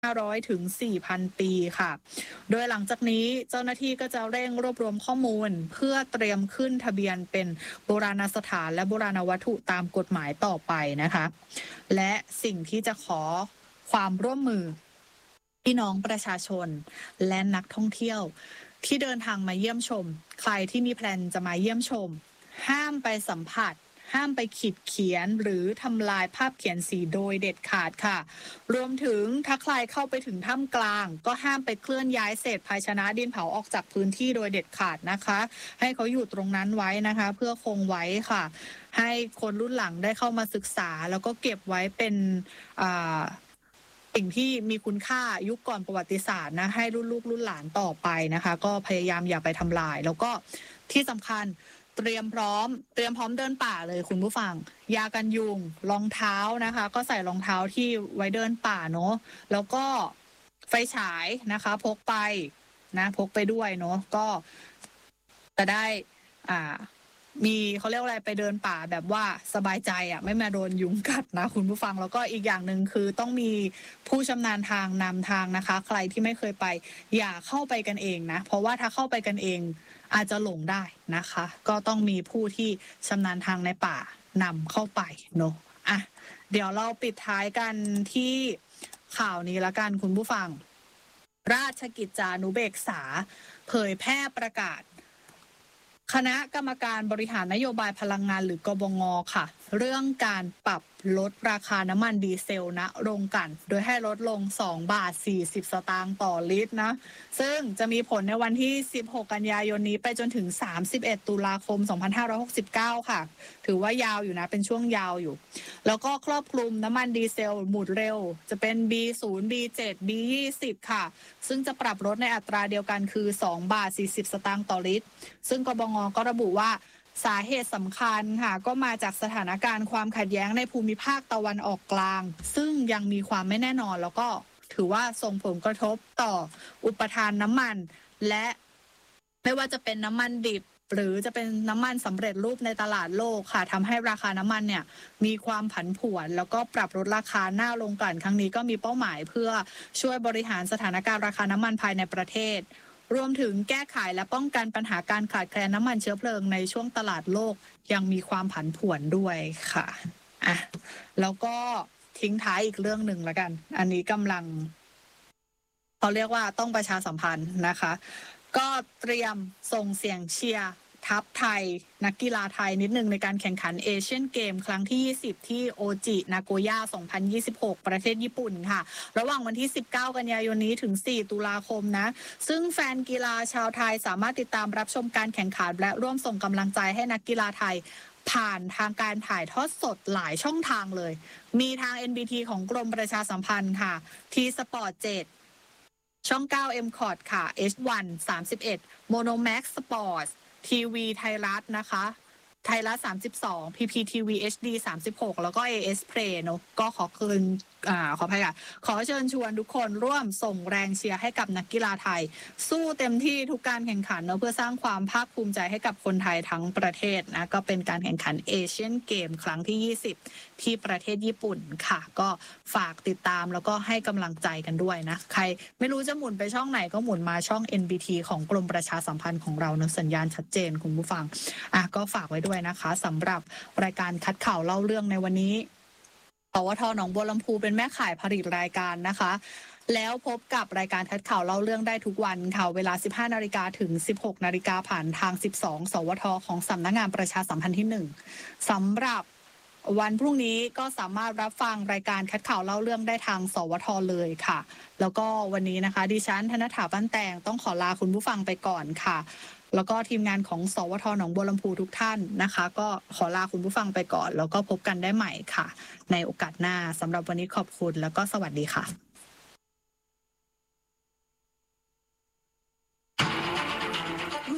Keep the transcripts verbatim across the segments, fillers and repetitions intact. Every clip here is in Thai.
ห้าร้อยถึง สี่พัน ปีค่ะโดยหลังจากนี้เจ้าหน้าที่ก็จะเร่งรวบรวมข้อมูลเพื่อเตรียมขึ้นทะเบียนเป็นโบราณสถานและโบราณวัตถุตามกฎหมายต่อไปนะคะและสิ่งที่จะขอความร่วมมือพี่น้องประชาชนและนักท่องเที่ยวที่เดินทางมาเยี่ยมชมใครที่มีแพลนจะมาเยี่ยมชมห้ามไปสัมผัสห้ามไปขีดเขียนหรือทำลายภาพเขียนสีโดยเด็ดขาดค่ะรวมถึงถ้าใครเข้าไปถึงถ้ำกลางก็ห้ามไปเคลื่อนย้ายเศษภาชนะดินเผาออกจากพื้นที่โดยเด็ดขาดนะคะให้เขาอยู่ตรงนั้นไว้นะคะเพื่อคงไว้ค่ะให้คนรุ่นหลังได้เข้ามาศึกษาแล้วก็เก็บไว้เป็นอ่าสิ่งที่มีคุณค่ายุคก่อนประวัติศาสตร์นะให้รุ่นลูกรุ่นหลานต่อไปนะคะก็พยายามอย่าไปทำลายแล้วก็ที่สำคัญเตรียมพร้อมเตรียมพร้อมเดินป่าเลยคุณผู้ฟังยากันยุงรองเท้านะคะก็ใส่รองเท้าที่ไว้เดินป่าเนาะแล้วก็ไฟฉายนะคะพกไปนะพกไปด้วยเนาะก็จะได้อ่ามีเขาเรียกว่าอะไรไปเดินป่าแบบว่าสบายใจอ่ะไม่มาโดนยุงกัดนะคุณผู้ฟังแล้วก็อีกอย่างหนึ่งคือต้องมีผู้ชำนาญทางนำทางนะคะใครที่ไม่เคยไปอย่าเข้าไปกันเองนะเพราะว่าถ้าเข้าไปกันเองอาจจะหลงได้นะคะก็ต้องมีผู้ที่ชำนาญทางในป่านำเข้าไปเนาะอ่ะเดี๋ยวเราปิดท้ายกันที่ข่าวนี้ละกันคุณผู้ฟังราชกิจจานุเบกษาเผยแพร่ประกาศคณะกรรมการบริหารนโยบายพลังงานหรือกบง.ค่ะเรื่องการปรับลดราคาน้ำมันดีเซลณโรงกลั่นโดยให้ลดลงสองบาทสี่สิบสตางค์ต่อลิตรนะซึ่งจะมีผลในวันที่สิบหกกันยายนนี้ไปจนถึงสามสิบเอ็ดตุลาคมสองพันห้าร้อยหกสิบเก้าค่ะถือว่ายาวอยู่นะเป็นช่วงยาวอยู่แล้วก็ครอบคลุมน้ำมันดีเซลหมุดเร็วจะเป็น บี ศูนย์ บี เจ็ด บี ยี่สิบ ค่ะซึ่งจะปรับลดในอัตราเดียวกันคือสองบาทสี่สิบสตางค์ต่อลิตรซึ่งกบง.ก็ระบุว่าสาเหตุสำคัญค่ะก็มาจากสถานการณ์ความขัดแย้งในภูมิภาคตะวันออกกลางซึ่งยังมีความไม่แน่นอนแล้วก็ถือว่าส่งผลกระทบต่ออุปทานน้ำมันและไม่ว่าจะเป็นน้ำมันดิบหรือจะเป็นน้ำมันสำเร็จรูปในตลาดโลกค่ะทำให้ราคาน้ำมันเนี่ยมีความผันผวนแล้วก็ปรับลดราคาหน้าโรงกลั่นครั้งนี้ก็มีเป้าหมายเพื่อช่วยบริหารสถานการณ์ราคาน้ำมันภายในประเทศรวมถึงแก้ไขและป้องกันปัญหาการขาดแคลนน้ำมันเชื้อเพลิงในช่วงตลาดโลกยังมีความผันผวนด้วยค่ะอ่ะแล้วก็ทิ้งท้ายอีกเรื่องหนึ่งละกันอันนี้กำลังเขาเรียกว่าต้องประชาสัมพันธ์นะคะก็เตรียมส่งเสียงเชียร์ทัพไทยนักกีฬาไทยนิดนึงในการแข่งขันเอเชียนเกมครั้งที่ยี่สิบที่โอจินาโกย่าสองพันยี่สิบหกประเทศญี่ปุ่นค่ะระหว่างวันที่สิบเก้ากันยายนนี้ถึงสี่ตุลาคมนะซึ่งแฟนกีฬาชาวไทยสามารถติดตามรับชมการแข่งขันและร่วมส่งกำลังใจให้นักกีฬาไทยผ่านทางการถ่ายทอดสดหลายช่องทางเลยมีทาง เอ็น บี ที ของกรมประชาสัมพันธ์ค่ะ T Sport เจ็ดช่องเก้า เอ็ม คอท ค่ะ เอช วัน สามสิบเอ็ด Monomax Sports ทีวีไทยรัฐนะคะไทยรัฐสามสิบสอง พี พี ที วี เอช ดี สามสิบหกแล้วก็ เอ เอส Play เนอะก็ขอคืนอ่าขออภัยค่ะขอเชิญชวนทุกคนร่วมส่งแรงเชียร์ให้กับนักกีฬาไทยสู้เต็มที่ทุกการแข่งขันเนอะเพื่อสร้างความภาคภูมิใจให้กับคนไทยทั้งประเทศนะก็เป็นการแข่งขันเอเชียนเกมครั้งที่ยี่สิบที่ประเทศญี่ปุ่นค่ะก็ฝากติดตามแล้วก็ให้กำลังใจกันด้วยนะใครไม่รู้จะหมุนไปช่องไหนก็หมุนมาช่อง เอ็น บี ที ของกรมประชาสัมพันธ์ของเราเนอะสัญญาณชัดเจนคุณผู้ฟังอ่ะก็ฝากไว้ด้วยนะคะสำหรับรายการคัดข่าวเล่าเรื่องในวันนี้สวท.หนองบัวลำพูเป็นแม่ข่ายผลิตรายการนะคะแล้วพบกับรายการคัดข่าวเล่าเรื่องได้ทุกวันค่ะเวลา สิบห้านาฬิกา ถึง สิบหกนาฬิกาผ่านทางสิบสองสวท.ของสำนักงานประชาสัมพันธ์ที่หนึ่งสำหรับวันพรุ่งนี้ก็สามารถรับฟังรายการคัดข่าวเล่าเรื่องได้ทางสวท.เลยค่ะแล้วก็วันนี้นะคะดิฉันธนถาปั้นแตงต้องขอลาคุณผู้ฟังไปก่อนค่ะแล้วก็ทีมงานของสวท.หนองบัวลำพูทุกท่านนะคะก็ขอลาคุณผู้ฟังไปก่อนแล้วก็พบกันได้ใหม่ค่ะในโอกาสหน้าสำหรับวันนี้ขอบคุณแล้วก็สวัสดีค่ะรู้เท่า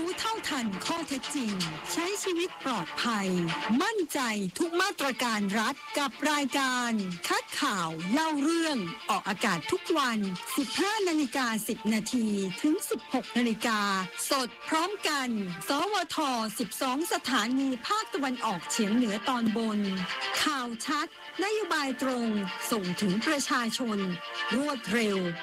ทันข้อเท็จจริงใช้ชีวิตปลอดภัยมั่นใจทุกมาตรการรัฐกับรายการคัดข่าวเล่าเรื่องออกอากาศทุกวัน สิบห้านาฬิกาสิบนาทีถึง สิบหกนาฬิกาสดพร้อมกันสวทสิบสองสถานีภาคตะวันออกเฉียงเหนือตอนบนข่าวชัดนโยบายตรงส่งถึงประชาชนรวดเร็ว